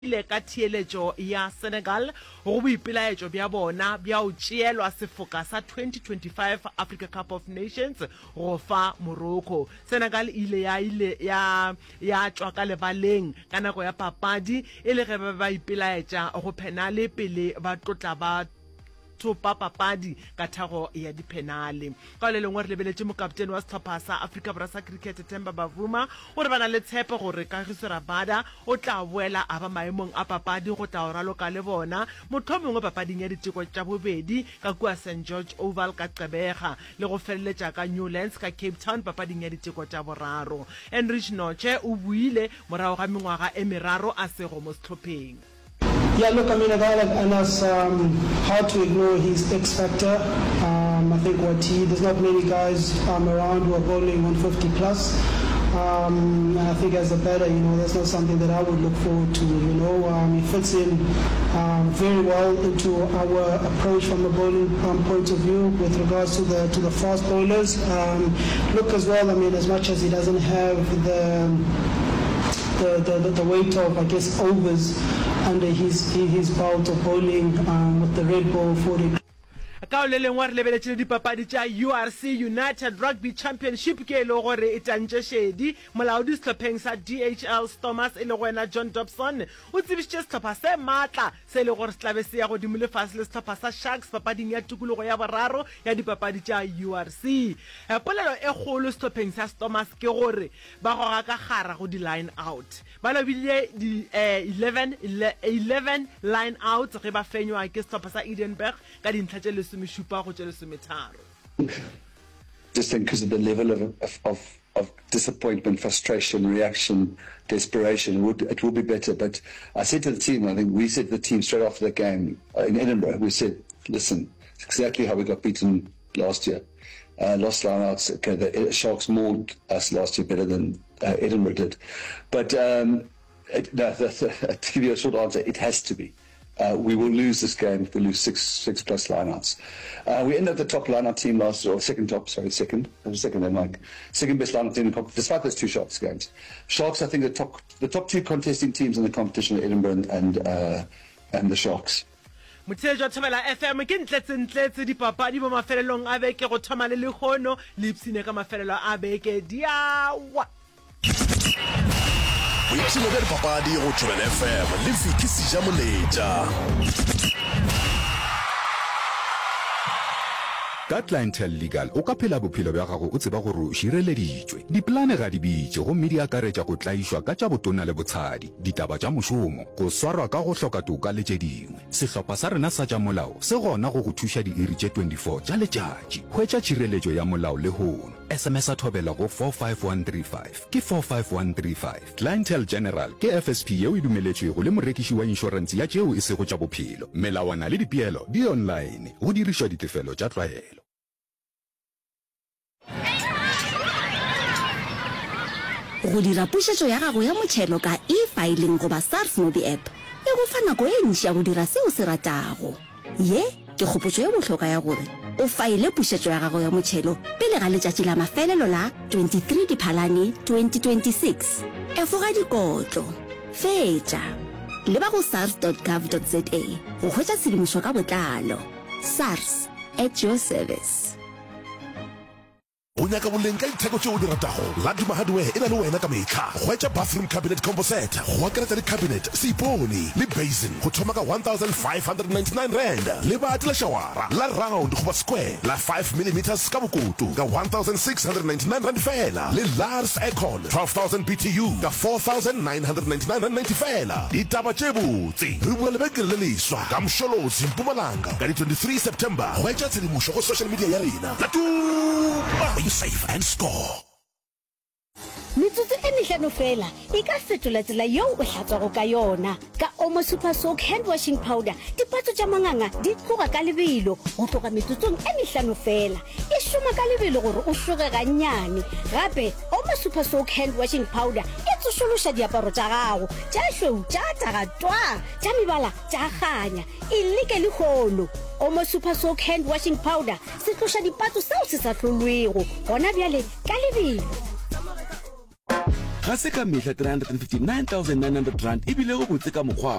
ile ka thieletšo ya Senegal go boipelaetšo bja bona bja o tšeelwa sefoka sa 2025 Africa Cup of Nations go fa Morocco. Senegal ile ya tšwa ka lebaleng ka nako ya papadi ile ge ba ipelaetša go penale pele ba tlotla ba topa papadi ka thago ya dipenale. Ka le lengwe re lebeletse mokaptene wa setlhopha sa Africa Brasa Cricket Themba Bavuma gore bana le tshepo gore Kagiso Rabada o tla boela a ba maemong a papadi go tla o raloka le bona mothomongwe papading ya diteko tša bobedi ka kua St George Oval ka Qebega le go feleletša ka Newlands ka Cape Town papading ya diteko tša boraro. Enrich Noche o buile morago ga mengwaga e meraro a sego mo setlhopheng. Yeah, look, I mean, a guy like Anas, hard to ignore his X factor. I think there's not many guys around who are bowling 150 plus. And I think as a batter, that's not something that I would look forward to. He fits in very well into our approach from a bowling point of view with regards to the fast bowlers. Look as well, I mean, as much as he doesn't have the weight of, I guess, overs under his bout of bowling with the Red Bull 40. Ka le lengwe re lebeletse dipapadi tša URC United Rugby Championship ke le gore e tantše shedi molaodi setlhopheng sa DHL Stormers e le goena John Dobson o tsebisitše setlhopha se maatla se le gore se tlabe se ya godimo lefase le setlhopha sa Sharks papading ya tukologo ya boraro ya dipapadi tša URC. Polelo e kgolo setlhopheng sa Stormers ke gore ba goga ka gara go di-line out ba lobile di 11 line out ge ba fenywa ke setlhopha sa Edinburgh ka dintlha tše lesome šupa go tše lesome tharo. Just think because of the level of disappointment, frustration, reaction, desperation, it will be better. But I said to the team, I think we said to the team straight after the game in Edinburgh, we said, listen, it's exactly how we got beaten last year. Lost line-outs, okay, the Sharks mauled us last year better than Edinburgh did. But to give you a short answer, it has to be. We will lose this game if we lose six plus lineouts. We ended up the top lineout team last year, or second best lineout team in the competition, despite those two Sharks games. Sharks, I think the top two contesting teams in the competition are Edinburgh and the Sharks. Motšheletšo Thobela FM ke ntletsentletse dipapadi mo mafelelong a beke go thoma le lekgono le ipsine ka mafelelo a beke diawa. Boipsine bja dipapadi go Thobela FM le Mfikisi Jamoletša. Ka Clientele Legal o ka phela bophelo bja gago o tseba gore o šireleditšwe. Diplane ga di bitše gomme di akaretša go tlaišwa ka tša botona le botshadi, ditaba tša mošomo, go swarwa ka go hloka toka le tše dingwe. Sehlopha sa rena sa tša molao se gona go go thuša diiri tše 24 tša letšatši. Hwetša tšhireletšo ya molao le hono. SMS a Thobela go 45135 ke 45135. Clientele General ke FSP yeo e dumeletšwego le morekiši wa inšorense ya tšeo e sego tša bophelo. Melawana le dipeelo di online go dirišwa ditefelo tša tlwaelo. Go dira pušetšo ya gago ya motšhelo ka e-filing goba SARS mo di-app e go fa nako e ntši ya go dira seo se ratago. Ye ke kgopotšo e bohlokwa ya gore o faile pušetšo ya gago ya motšhelo pele ga letšatši la mafelelo la 23 Diphalane 2026. Efoga dikotlo fetša leba go sars.gov.za go hwetša tshedimošo ka botlalo. SARS, at your service. O nyaka boleng ka ditheko tšeo di ratago Laduma Hardware e na le wena ka metlha. Hwetša bathroom cabinet combo set go akaretša di cabinet, seipone le basin go thoma ka 1,599 rand le bati la shawara la round goba square la 5mm ka bokutu ka 1,699 rand fela le Lars Aircon 12,000 BTU ka 4,999 rand 90 fela. Ditaba tše botse re bua lebekele le leswa ka Msholozi Mpumalanga ka di 23 September. Hwetša tshedimošo go social media ya rena. Laduma, you save and score. Metsotso e mehlano fela e ka fetola tsela yeo o hlatswago ka yona ka Omo Super Soak hand washing powder. Dipatso tša manganga di tloga ka lebelo go tloga metsotsong e mehlano fela e šoma ka lebelo gore o šoge gannyane. Gape Omo Super Soak hand washing powder e tsošološa diaparo tša gago tša šweu tša tagatwa tša mebala tša ganya e leke le kgono. Omo Super Soak hand washing powder se tloša dipatso seo se sa hlolwego gona bjale ka lebelo. ga se ka mehla 359,900 rand ebile go botse ka mokgwa